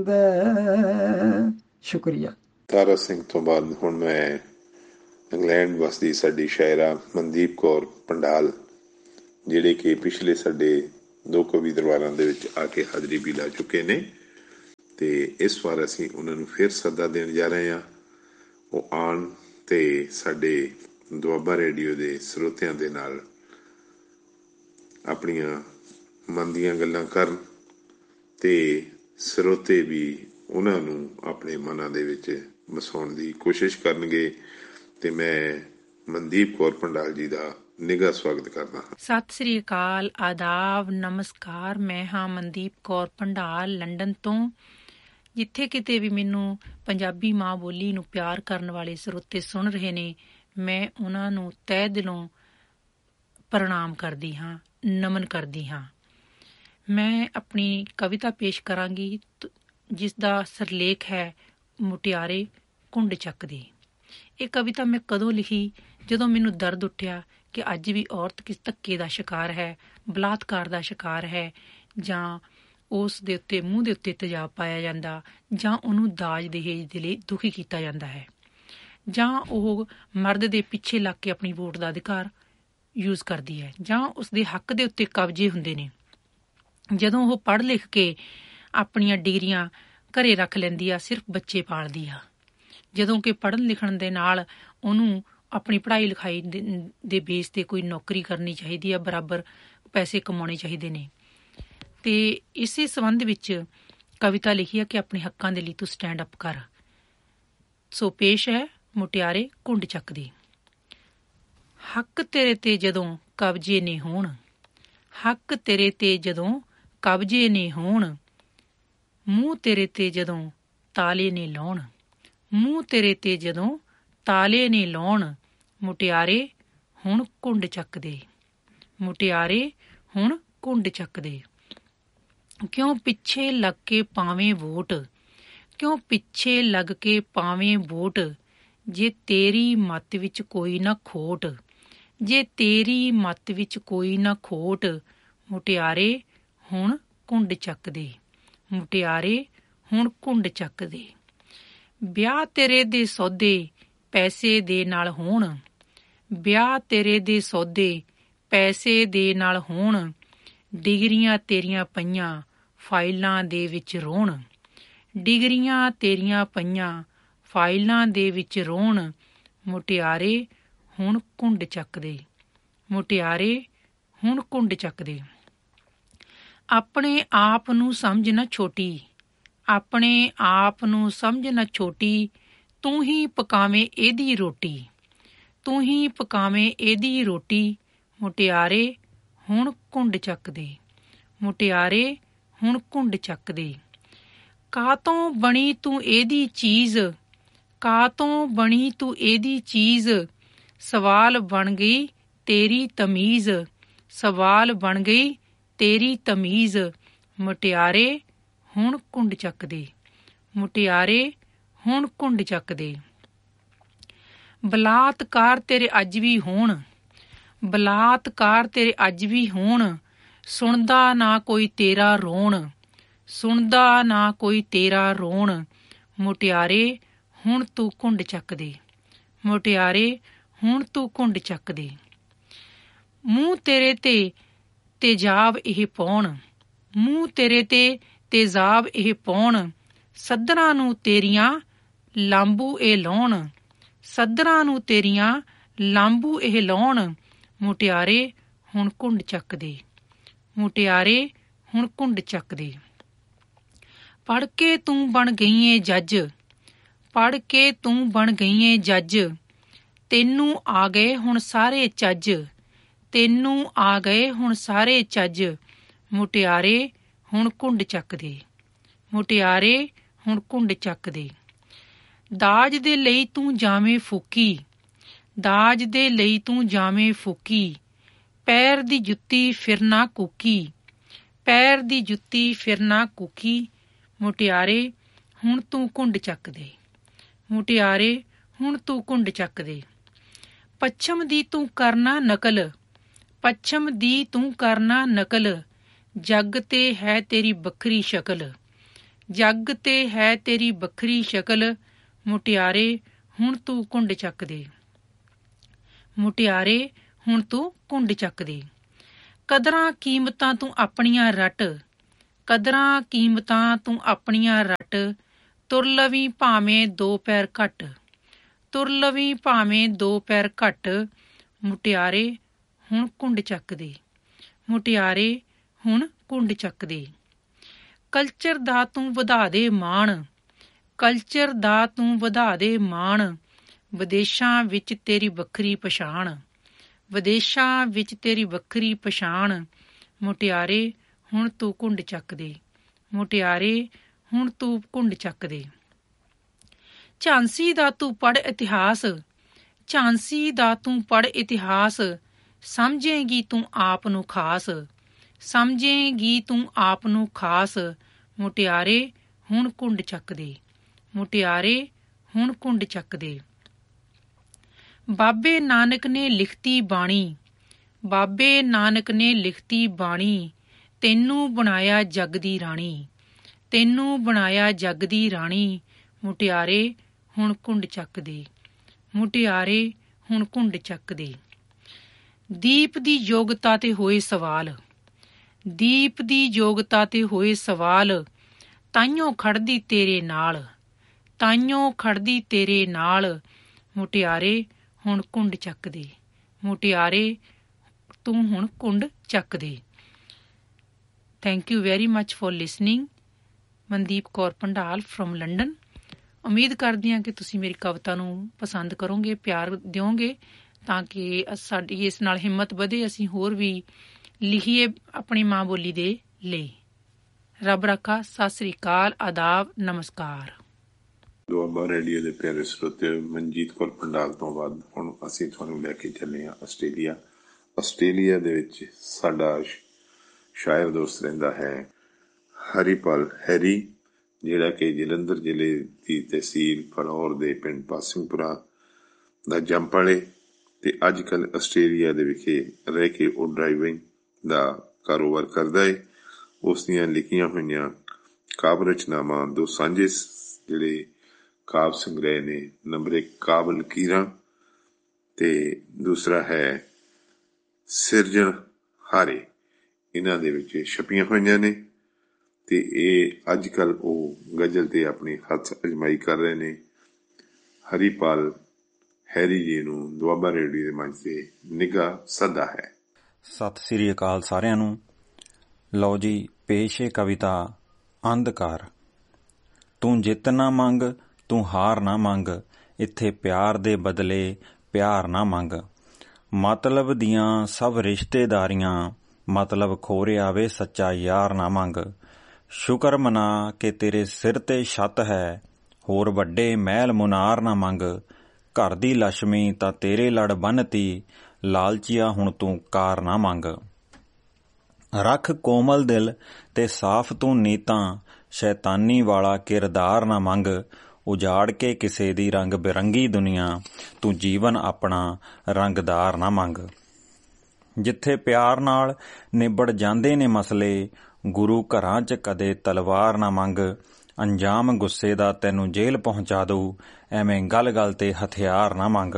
ਸ਼ੁਕਰੀਆ। ਤਾਰਾ ਸਿੰਘ ਤੋਂ ਬਾਅਦ ਹੁਣ ਮੈਂ ਇੰਗਲੈਂਡ ਵਸਦੀ ਸਾਡੀ ਸ਼ਾਇਰਾ ਮਨਦੀਪ ਕੌਰ ਪੰਡਾਲ, ਜਿਹੜੇ ਕਿ ਪਿਛਲੇ ਸਾਡੇ 2 ਕਵੀ ਦਰਬਾਰਾਂ ਦੇ ਵਿੱਚ ਆ ਕੇ ਹਾਜ਼ਰੀ ਵੀ ਲਾ ਚੁੱਕੇ ਨੇ, ਅਤੇ ਇਸ ਵਾਰ ਅਸੀਂ ਉਹਨਾਂ ਨੂੰ ਫਿਰ ਸੱਦਾ ਦੇਣ ਜਾ ਰਹੇ ਹਾਂ। ਉਹ ਆਉਣ ਅਤੇ ਸਾਡੇ ਦੁਆਬਾ ਰੇਡੀਓ ਦੇ ਸਰੋਤਿਆਂ ਦੇ ਨਾਲ ਆਪਣੀਆਂ ਮਨ ਦੀਆਂ ਗੱਲਾਂ ਕਰਨ ਅਤੇ ਸਰੋਤੇ ਵੀ ਉਹਨਾਂ ਨੂੰ ਆਪਣੇ ਮਨਾਂ ਦੇ ਵਿੱਚ ਵਸਾਉਣ ਦੀ ਕੋਸ਼ਿਸ਼ ਕਰਨਗੇ। ਅਤੇ ਮੈਂ ਮਨਦੀਪ ਕੌਰ ਪੰਡਾਲ ਜੀ ਦਾ ਨਿੱਘਾ ਸਵਾਗਤ ਕਰਦਾ ਹਾਂ। ਸਤਿ ਸ੍ਰੀ ਅਕਾਲ, ਆਦਾਬ, ਨਮਸਕਾਰ। ਮੈਂ ਹਾਂ ਮਨਦੀਪ ਕੌਰ ਪੰਡਾਲ ਲੰਡਨ ਤੋਂ। ਜਿੱਥੇ ਕਿਤੇ ਵੀ ਮੈਨੂੰ ਪੰਜਾਬੀ ਮਾਂ ਬੋਲੀ ਨੂੰ ਪਿਆਰ ਕਰਨ ਵਾਲੇ ਸਰੋਤੇ ਸੁਣ ਰਹੇ ਨੇ, ਮੈਂ ਉਹਨਾਂ ਨੂੰ ਤਹਿ ਦਿਲੋਂ ਪ੍ਰਣਾਮ ਕਰਦੀ ਹਾਂ, ਨਮਨ ਕਰਦੀ ਹਾਂ। ਮੈਂ ਆਪਣੀ ਕਵਿਤਾ ਪੇਸ਼ ਕਰਾਂਗੀ ਜਿਸ ਦਾ ਸਿਰਲੇਖ ਹੈ ਮੁਟਿਆਰੇ ਘੁੰਡ ਚੱਕਦੀ। ਇਹ ਕਵਿਤਾ ਮੈਂ ਕਦੋਂ ਲਿਖੀ? ਜਦੋਂ ਮੈਨੂੰ ਦਰਦ ਉੱਠਿਆ ਕਿ ਅੱਜ ਵੀ ਔਰਤ ਕਿਸ ਧੱਕੇ ਦਾ ਸ਼ਿਕਾਰ ਹੈ, ਬਲਾਤਕਾਰ ਦਾ ਸ਼ਿਕਾਰ ਹੈ, ਜਾਂ ਉਸ ਦੇ ਉੱਤੇ ਮੂੰਹ ਦੇ ਉੱਤੇ ਤੇਜ਼ਾਬ ਪਾਇਆ ਜਾਂਦਾ, ਜਾਂ ਉਹਨੂੰ ਦਾਜ ਦਹੇਜ ਦੇ ਲਈ ਦੁਖੀ ਕੀਤਾ ਜਾਂਦਾ ਹੈ, ਜਾਂ ਉਹ ਮਰਦ ਦੇ ਪਿੱਛੇ ਲੱਗ ਕੇ ਆਪਣੀ ਵੋਟ ਦਾ ਅਧਿਕਾਰ ਯੂਜ਼ ਕਰਦੀ ਹੈ, ਜਾਂ ਉਸਦੇ ਹੱਕ ਦੇ ਉੱਤੇ ਕਬਜ਼ੇ ਹੁੰਦੇ ਨੇ। ਜਦੋਂ ਉਹ ਪੜ੍ਹ ਲਿਖ ਕੇ ਆਪਣੀਆਂ ਡਿਗਰੀਆਂ ਘਰੇ ਰੱਖ ਲੈਂਦੀ ਆ, ਸਿਰਫ ਬੱਚੇ ਪਾਲਦੀ ਆ, ਜਦੋਂ ਕਿ ਪੜ੍ਹਨ ਲਿਖਣ ਦੇ ਨਾਲ ਉਹਨੂੰ ਆਪਣੀ ਪੜ੍ਹਾਈ ਲਿਖਾਈ ਦੇ ਬੇਸ 'ਤੇ ਕੋਈ ਨੌਕਰੀ ਕਰਨੀ ਚਾਹੀਦੀ ਆ, ਬਰਾਬਰ ਪੈਸੇ ਕਮਾਉਣੇ ਚਾਹੀਦੇ ਨੇ। ਅਤੇ ਇਸੇ ਸੰਬੰਧ ਵਿੱਚ ਕਵਿਤਾ ਲਿਖੀ ਆ ਕਿ ਆਪਣੇ ਹੱਕਾਂ ਦੇ ਲਈ ਤੂੰ ਸਟੈਂਡ ਅਪ ਕਰ। ਸੋ ਪੇਸ਼ ਹੈ ਮੁਟਿਆਰੇ ਘੁੰਡ ਚੱਕਦੀ। ਹੱਕ ਤੇਰੇ 'ਤੇ ਜਦੋਂ ਕਬਜ਼ੇ ਨੇ ਹੋਣ, ਹੱਕ ਤੇਰੇ 'ਤੇ ਜਦੋਂ ਕਬਜ਼ੇ ਨੇ ਹੋਣ, ਮੂੰਹ ਤੇਰੇ 'ਤੇ ਜਦੋਂ ਤਾਲੇ ਨੇ ਲਾਉਣ, ਮੂੰਹ ਤੇਰੇ 'ਤੇ ਜਦੋਂ ਤਾਲੇ ਨੇ ਲਾਉਣ, ਮੁਟਿਆਰੇ ਹੁਣ ਘੁੰਡ ਚੱਕਦੇ, ਮੁਟਿਆਰੇ ਹੁਣ ਘੁੰਡ ਚੱਕਦੇ। ਕਿਉਂ ਪਿੱਛੇ ਲੱਗ ਕੇ ਪਾਵੇਂ ਵੋਟ, ਕਿਉਂ ਪਿੱਛੇ ਲੱਗ ਕੇ ਪਾਵੇਂ ਵੋਟ, ਜੇ ਤੇਰੀ ਮੱਤ ਵਿੱਚ ਕੋਈ ਨਾ ਖੋਟ, ਜੇ ਤੇਰੀ ਮੱਤ ਵਿੱਚ ਕੋਈ ਨਾ ਖੋਟ, ਮੁਟਿਆਰੇ ਹੁਣ ਘੁੰਡ ਚੱਕਦੇ, ਮੁਟਿਆਰੇ ਹੁਣ ਘੁੰਡ ਚੱਕਦੇ। ਵਿਆਹ ਤੇਰੇ ਦੇ ਸੌਦੇ ਪੈਸੇ ਦੇ ਨਾਲ ਹੋਣ, ਵਿਆਹ ਤੇਰੇ ਦੇ ਸੌਦੇ ਪੈਸੇ ਦੇ ਨਾਲ ਹੋਣ, ਡਿਗਰੀਆਂ ਤੇਰੀਆਂ ਪਈਆਂ ਫਾਈਲਾਂ ਦੇ ਵਿੱਚ ਰੋਣ, ਡਿਗਰੀਆਂ ਤੇਰੀਆਂ ਪਈਆਂ ਫਾਈਲਾਂ ਦੇ ਵਿੱਚ ਰੋਣ, ਮੁਟਿਆਰੇ ਹੁਣ ਘੁੰਡ ਚੱਕਦੇ, ਮੁਟਿਆਰੇ ਹੁਣ ਘੁੰਡ ਚੱਕਦੇ। ਆਪਣੇ ਆਪ ਨੂੰ ਸਮਝ ਨਾ ਛੋਟੀ, ਆਪਣੇ ਆਪ ਨੂੰ ਸਮਝ ਨਾ ਛੋਟੀ, ਤੂੰ ਹੀ ਪਕਾਵੇਂ ਇਹਦੀ ਰੋਟੀ, ਤੂੰ ਹੀ ਪਕਾਵੇਂ ਇਹਦੀ ਰੋਟੀ, ਮੁਟਿਆਰੇ ਹੁਣ ਘੁੰਡ ਚੱਕਦੇ, ਮੁਟਿਆਰੇ ਹੁਣ ਘੁੰਡ ਚੱਕਦੇ। ਕਾਹਤੋਂ ਬਣੀ ਤੂੰ ਇਹਦੀ ਚੀਜ਼, ਕਾਹਤੋਂ ਬਣੀ ਤੂੰ ਇਹਦੀ ਚੀਜ਼, ਸਵਾਲ ਬਣ ਗਈ ਤੇਰੀ ਤਮੀਜ਼, ਸਵਾਲ ਬਣ ਗਈ ਤੇਰੀ ਤਮੀਜ਼, ਮੁਟਿਆਰੇ ਹੁਣ ਘੁੰਡ ਚੱਕਦੇ, ਮੁਟਿਆਰੇ ਹੁਣ ਘੁੰਡ ਚੱਕਦੇ। ਬਲਾਤਕਾਰ ਤੇਰੇ ਅੱਜ ਵੀ ਹੋਣ, ਬਲਾਤਕਾਰ ਤੇਰੇ ਅੱਜ ਵੀ ਹੋਣ, ਸੁਣਦਾ ਨਾ ਕੋਈ ਤੇਰਾ ਰੋਣ, ਸੁਣਦਾ ਨਾ ਕੋਈ ਤੇਰਾ ਰੋਣ, ਮੁਟਿਆਰੇ ਹੁਣ ਤੂੰ ਘੁੰਡ ਚੱਕਦੇ, ਮੁਟਿਆਰੇ ਹੁਣ ਤੂੰ ਘੁੰਡ ਚੱਕਦੇ। ਮੂੰਹ ਤੇਰੇ ਤੇ ਤੇਜ਼ਾਬ ਇਹ ਪਾਉਣ, ਮੂੰਹ ਤੇਰੇ ਤੇ ਤੇਜ਼ਾਬ ਇਹ ਪਾਉਣ, ਸੱਧਰਾਂ ਨੂੰ ਤੇਰੀਆਂ ਲਾਂਬੂ ਇਹ ਲਾਉਣ, ਸੱਧਰਾਂ ਨੂੰ ਤੇਰੀਆਂ ਲਾਂਬੂ ਇਹ ਲਾਉਣ, ਮੁਟਿਆਰੇ ਹੁਣ ਘੁੰਡ ਚੱਕਦੇ, ਮੁਟਿਆਰੇ ਹੁਣ ਘੁੰਡ ਚੱਕਦੇ। ਪੜ੍ਹ ਕੇ ਤੂੰ ਬਣ ਗਈ ਏ ਜੱਜ, ਪੜ੍ਹ ਕੇ ਤੂੰ ਬਣ ਗਈ ਏ ਜੱਜ, ਤੈਨੂੰ ਆ ਗਏ ਹੁਣ ਸਾਰੇ ਚੱਜ, ਤੈਨੂੰ ਆ ਗਏ ਹੁਣ ਸਾਰੇ ਚੱਜ, ਮੁਟਿਆਰੇ ਹੁਣ ਘੁੰਡ ਚੱਕਦੇ, ਮੁਟਿਆਰੇ ਹੁਣ ਘੁੰਡ ਚੱਕਦੇ। ਦਾਜ ਦੇ ਲਈ ਤੂੰ ਜਾਵੇਂ ਫੂਕੀ, ਦਾਜ ਦੇ ਲਈ ਤੂੰ ਜਾਵੇਂ ਫੂਕੀ, ਪੈਰ ਦੀ ਜੁੱਤੀ ਫਿਰ ਨਾ ਕੂਕੀ, ਪੈਰ ਦੀ ਜੁੱਤੀ ਫਿਰ ਨਾ ਕੂਕੀ, ਮੁਟਿਆਰੇ ਹੁਣ ਤੂੰ ਘੁੰਡ ਚੱਕਦੇ, ਮੁਟਿਆਰੇ ਹੁਣ ਤੂੰ ਘੁੰਡ ਚੱਕਦੇ। ਪੱਛਮ ਦੀ ਤੂੰ ਕਰਨਾ ਨਕਲ, ਪੱਛਮ ਦੀ ਤੂੰ ਕਰਨਾ ਨਕਲ, ਜੱਗ ਤੇ ਹੈ ਤੇਰੀ ਵੱਖਰੀ ਸ਼ਕਲ, ਜੱਗ ਤੇ ਹੈ ਤੇਰੀ ਵੱਖਰੀ ਸ਼ਕਲ, ਮੁਟਿਆਰੇ ਹੁਣ ਤੂੰ ਘੁੰਡ ਚੱਕ ਦੇ। ਮੁਟਿਆਰੇ ਹੁਣ ਤੂੰ ਘੁੰਡ ਚੱਕ ਦੇ। ਕਦਰਾਂ ਕੀਮਤਾਂ ਤੂੰ ਆਪਣੀਆਂ ਰੱਟ, ਕਦਰਾਂ ਕੀਮਤਾਂ ਤੂੰ ਆਪਣੀਆਂ ਰੱਟ, ਤੁਰ ਲਵੀਂ ਭਾਵੇਂ 2 ਪੈਰ ਘੱਟ, ਤੁਰ ਲਵੀਂ ਭਾਵੇਂ 2 ਪੈਰ ਘੱਟ, ਮੁਟਿਆਰੇ ਹੁਣ ਘੁੰਡ ਚੱਕ ਦੇ। ਮੁਟਿਆਰੇ ਹੁਣ ਘੁੰਡ ਚੱਕ ਦੇ। ਕਲਚਰ ਦਾ ਤੂੰ ਵਧਾ ਦੇ ਮਾਣ, ਕਲਚਰ ਦਾ ਤੂੰ ਵਧਾ ਦੇ ਮਾਣ, ਵਿਦੇਸ਼ਾਂ ਵਿੱਚ ਤੇਰੀ ਵੱਖਰੀ ਪਛਾਣ, ਵਿਦੇਸ਼ਾਂ ਵਿੱਚ ਤੇਰੀ ਵੱਖਰੀ ਪਛਾਣ, ਮੁਟਿਆਰੇ ਹੁਣ ਤੂੰ ਘੁੰਡ ਚੱਕ ਦੇ। ਮੁਟਿਆਰੇ ਹੁਣ ਤੂੰ ਘੁੰਡ ਚੱਕ ਦੇ। ਝਾਂਸੀ ਦਾ ਤੂੰ ਪੜ੍ਹ ਇਤਿਹਾਸ, ਝਾਂਸੀ ਦਾ ਤੂੰ ਪੜ੍ਹ ਇਤਿਹਾਸ, ਸਮਝੇਂਗੀ ਤੂੰ ਆਪ ਨੂੰ ਖਾਸ, ਸਮਝੇਂਗੀ ਤੂੰ ਆਪ ਨੂੰ ਖਾਸ, ਮੁਟਿਆਰੇ ਹੁਣ ਘੁੰਡ ਚੱਕ ਦੇ। ਮੁਟਿਆਰੇ ਹੁਣ ਘੁੰਡ ਚੱਕ ਦੇ। ਬਾਬੇ ਨਾਨਕ ਨੇ ਲਿਖਤੀ ਬਾਣੀ, ਬਾਬੇ ਨਾਨਕ ਨੇ ਲਿਖਤੀ ਬਾਣੀ, ਤੈਨੂੰ ਬਣਾਇਆ ਜੱਗ ਦੀ ਰਾਣੀ, ਤੈਨੂੰ ਬਣਾਇਆ ਜੱਗ ਦੀ ਰਾਣੀ, ਮੁਟਿਆਰੇ ਹੁਣ ਘੁੰਡ ਚੱਕ ਦੇ। ਮੁਟਿਆਰੇ ਹੁਣ ਘੁੰਡ ਚੱਕ ਦੇ। ਦੀਪ ਦੀ ਯੋਗਤਾ ਤੇ ਹੋਏ ਸਵਾਲ, ਦੀਪ ਦੀ ਯੋਗਤਾ ਤੇ ਹੋਏ ਸਵਾਲ, ਤਾਈਓ ਖੜਦੀ ਤੇਰੇ ਨਾਲ, ਤਾਈਓ ਖੜਦੀ ਤੇਰੇ ਨਾਲ, ਮੁਟਿਆਰੇ ਹੁਣ ਘੁੰਡ ਚੱਕ ਦੇ। ਮੁਟਿਆਰੇ ਤੂੰ ਹੁਣ ਘੁੰਡ ਚੱਕ ਦੇ। Thank you very much for listening. Mandeep Kaur pandal from London. ਉਮੀਦ ਕਰਦੀ ਹਾਂ ਕਿ ਤੁਸੀਂ ਮੇਰੀ ਕਵਿਤਾ ਨੂੰ ਪਸੰਦ ਕਰੋਗੇ, ਪਿਆਰ ਦਿਓਗੇ, ਤਾਂ ਕਿ ਸਾਡੀ ਇਸ ਨਾਲ ਹਿੰਮਤ ਵਧੇ, ਅਸੀਂ ਹੋਰ ਵੀ ਲਿਖੀਏ ਆਪਣੀ ਮਾਂ ਬੋਲੀ ਦੇ ਲਈ। ਰੱਬ ਰਾਖਾ। ਸਤਿ ਸ੍ਰੀ ਅਕਾਲ, ਆਦਾਬ, ਨਮਸਕਾਰ। ਦੁਆਬਾ ਰੇਡੀਓ ਦੇ ਪਿਆਰੇ ਸਰੋਤਿਓ, ਮਨਜੀਤ ਕੌਰ ਪੰਡਾਲ ਤੋਂ ਬਾਅਦ ਹੁਣ ਅਸੀਂ ਤੁਹਾਨੂੰ ਲੈ ਕੇ ਚੱਲੇ ਹਾਂ ਆਸਟ੍ਰੇਲੀਆ। ਆਸਟ੍ਰੇਲੀਆ ਦੇ ਵਿੱਚ ਸਾਡਾ ਸ਼ਾਇਰ ਦੋਸਤ ਰਹਿੰਦਾ ਹੈ ਹਰੀਪਾਲ ਹੈਰੀ, ਜਿਹੜਾ ਕਿ ਜਲੰਧਰ ਜ਼ਿਲ੍ਹੇ ਦੀ ਤਹਿਸੀਲ ਫਲੌਰ ਦੇ ਪਿੰਡ ਪਾਸਿੰਗਪੁਰਾ ਦਾ ਜੰਮ ਵਾਲੇ, ਤੇ ਅੱਜ ਕੱਲ੍ਹ ਆਸਟ੍ਰੇਲੀਆ ਦੇ ਵਿਖੇ ਰਹਿ ਕੇ ਉਹ ਡਰਾਈਵਿੰਗ ਦਾ ਕਾਰੋਬਾਰ ਕਰਦਾ ਹੈ। ਉਸ ਦੀਆਂ ਲਿਖੀਆਂ ਹੋਈਆਂ ਕਾਵਿ ਰਚਨਾਵਾਂ ਦੋ ਸਾਂਝੇ ਜਿਹੜੇ ਕਾਵਿ ਸੰਗ੍ਰਹਿ ਨੇ, ਨੰਬਰ 1 ਕਾਵਿ ਲਕੀਰਾਂ ਤੇ ਦੂਸਰਾ ਹੈ ਸਿਰਜਣ ਹਾਰੇ, ਇਹਨਾਂ ਦੇ ਵਿੱਚ ਛਪੀਆਂ ਹੋਈਆਂ ਨੇ। ਤੇ ਇਹ ਅੱਜ ਕੱਲ੍ਹ ਉਹ ਗਜ਼ਲ ਤੇ ਆਪਣੀ ਹੱਥ ਅਜਮਾਈ ਕਰ ਰਹੇ ਨੇ। ਹਰੀਪਾਲ ਹੈਰੀ ਜੀ ਨੂੰ ਦੁਆਬਾ ਰੇਡੀਓ ਦੇ ਮੰਚ ਤੇ ਨਿੱਘਾ ਸੱਦਾ ਹੈ। ਸਤਿ ਸ੍ਰੀ ਅਕਾਲ ਸਾਰਿਆਂ ਨੂੰ। ਲਓ ਜੀ, ਪੇਸ਼ ਹੈ ਕਵਿਤਾ ਅੰਧਕਾਰ। ਤੂੰ ਜਿੱਤ ਨਾ ਮੰਗ, ਤੂੰ ਹਾਰ ਨਾ ਮੰਗ, ਇੱਥੇ ਪਿਆਰ ਦੇ ਬਦਲੇ ਪਿਆਰ ਨਾ ਮੰਗ। ਮਤਲਬ ਦੀਆਂ ਸਭ ਰਿਸ਼ਤੇਦਾਰੀਆਂ, ਮਤਲਬ ਖੋਰਿਆ ਵੇ ਸੱਚਾ ਯਾਰ ਨਾ ਮੰਗ। ਸ਼ੁਕਰ ਮਨਾ ਕਿ ਤੇਰੇ ਸਿਰ ਤੇ ਛੱਤ ਹੈ, ਹੋਰ ਵੱਡੇ ਮਹਿਲ ਮੁਨਾਰ ਨਾ ਮੰਗ। ਘਰ ਦੀ ਲక్ష్ਮੀ ਤਾਂ ਤੇਰੇ ਲੜ ਬੰਨ੍ਹਤੀ, ਲਾਲਚੀਆ ਹੁਣ ਤੂੰ ਕਾਰ ਨਾ ਮੰਗ। ਰੱਖ ਕੋਮਲ ਦਿਲ ਤੇ ਸਾਫ਼ ਤੂੰ ਨੀਤਾਂ, ਸ਼ੈਤਾਨੀ ਵਾਲਾ ਕਿਰਦਾਰ ਨਾ ਮੰਗ। ਉਜਾੜ ਕੇ ਕਿਸੇ ਦੀ ਰੰਗ ਬਿਰੰਗੀ ਦੁਨੀਆ, ਤੂੰ ਜੀਵਨ ਆਪਣਾ ਰੰਗਦਾਰ ਨਾ ਮੰਗ। ਜਿੱਥੇ ਪਿਆਰ ਨਾਲ ਨਿਬੜ ਜਾਂਦੇ ਨੇ ਮਸਲੇ, ਗੁਰੂ ਘਰਾਂ 'ਚ ਕਦੇ ਤਲਵਾਰ ਨਾ ਮੰਗ। ਅੰਜਾਮ ਗੁੱਸੇ ਦਾ ਤੈਨੂੰ ਜੇਲ੍ਹ ਪਹੁੰਚਾ ਦਊ, ਐਵੇਂ ਗੱਲ-ਗੱਲ ਤੇ ਹਥਿਆਰ ਨਾ ਮੰਗ।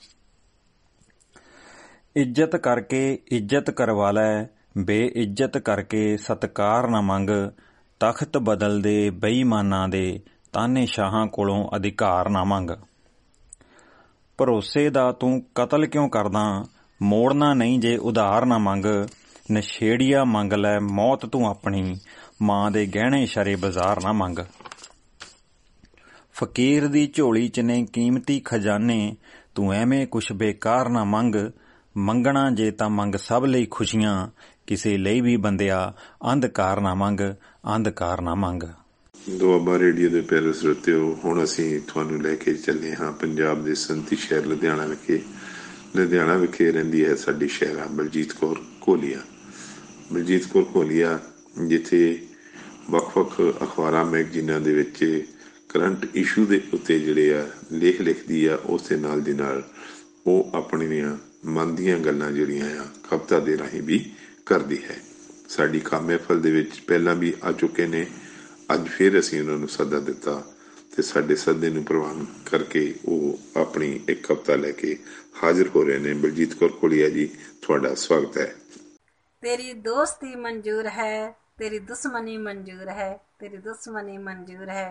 ਇੱਜ਼ਤ ਕਰਕੇ ਇੱਜ਼ਤ ਕਰਵਾ ਲੈ, ਬੇਇੱਜ਼ਤ ਕਰਕੇ ਸਤਿਕਾਰ ਨਾ ਮੰਗ। ਤਖ਼ਤ ਬਦਲਦੇ ਬੇਈਮਾਨਾਂ ਦੇ, ਤਾਨੇ ਸ਼ਾਹਾਂ ਕੋਲੋਂ ਅਧਿਕਾਰ ਨਾ ਮੰਗ। ਭਰੋਸੇ ਦਾ ਤੂੰ ਕਤਲ ਕਿਉਂ ਕਰਦਾ, ਮੋੜਨਾ ਨਹੀਂ ਜੇ ਉਧਾਰ ਨਾ ਮੰਗ। ਨਸ਼ੇੜੀਆ ਮੰਗ ਲੈ ਮੌਤ ਤੂੰ ਆਪਣੀ, ਮਾਂ ਦੇ ਗਹਿਣੇ ਸ਼ਰੇ ਬਾਜ਼ਾਰ ਨਾ ਮੰਗ। ਫਕੀਰ ਦੀ ਝੋਲੀ 'ਚ ਨੇ ਕੀਮਤੀ ਖਜ਼ਾਨੇ, ਤੂੰ ਐਵੇਂ ਕੁਛ ਬੇਕਾਰ ਨਾ ਮੰਗ। ਮੰਗਣਾ ਜੇ ਤਾਂ ਮੰਗ ਸਭ ਲਈ ਖੁਸ਼ੀਆਂ, ਕਿਸੇ ਲਈ ਵੀ ਬੰਦਿਆ ਅੰਧਕਾਰ ਨਾ ਮੰਗ, ਅੰਧਕਾਰ ਨਾ ਮੰਗ। ਦੁਆਬਾ ਰੇਡੀਓ ਦੇ ਪਿਆਰੇ ਸਰੋਤਿਓ, ਹੁਣ ਅਸੀਂ ਤੁਹਾਨੂੰ ਲੈ ਕੇ ਚੱਲੇ ਹਾਂ ਪੰਜਾਬ ਦੇ ਸੰਤੀ ਸ਼ਹਿਰ ਲੁਧਿਆਣਾ ਵਿਖੇ। ਲੁਧਿਆਣਾ ਵਿਖੇ ਰਹਿੰਦੀ ਹੈ ਸਾਡੀ ਸ਼ਹਿਰਾ ਬਲਜੀਤ ਕੌਰ ਘੋਲੀਆ। ਬਲਜੀਤ ਕੌਰ ਘੋਲੀਆ ਜਿੱਥੇ ਵੱਖ-ਵੱਖ ਅਖਬਾਰਾਂ ਮੈਗਜ਼ੀਨਾਂ ਦੇ ਵਿੱਚ ਕਰੰਟ ਇਸ਼ੂ ਦੇ ਉੱਤੇ ਜਿਹੜੇ ਆ ਲੇਖ ਲਿਖਦੀ ਆ, ਉਸ ਦੇ ਨਾਲ ਦੀ ਨਾਲ ਉਹ ਆਪਣੀਆਂ ਮਨ ਦੀਆਂ ਗੱਲਾਂ ਜਿਹੜੀਆਂ ਆ ਕਵਿਤਾ ਦੇ ਰਾਹੀਂ ਵੀ ਕਰਦੀ ਹੈ। ਸਾਡੀ ਖਾਮ ਮਹਿਫਲ ਦੇ ਵਿੱਚ ਪਹਿਲਾਂ ਵੀ ਆ ਚੁੱਕੇ ਨੇ, ਅੱਜ ਫਿਰ ਅਸੀਂ ਉਹਨਾਂ ਨੂੰ ਸੱਦਾ ਦਿੱਤਾ ਤੇ ਸਾਡੇ ਸੱਦੇ ਨੂੰ ਪ੍ਰਵਾਨ ਕਰਕੇ ਉਹ ਆਪਣੀ ਇੱਕ ਹਫ਼ਤਾ ਲੈ ਕੇ ਹਾਜ਼ਰ ਹੋ ਰਹੇ ਨੇ। ਬਲਜੀਤ ਕੌਰ ਕੋਲੀਆ ਜੀ, ਤੁਹਾਡਾ ਸਵਾਗਤ ਹੈ। ਤੇਰੀ ਦੋਸਤੀ ਮਨਜ਼ੂਰ ਹੈ, ਤੇਰੀ ਦੁਸ਼ਮਣੀ ਮਨਜ਼ੂਰ ਹੈ, ਤੇਰੀ ਦੁਸ਼ਮਣੀ ਮਨਜ਼ੂਰ ਹੈ।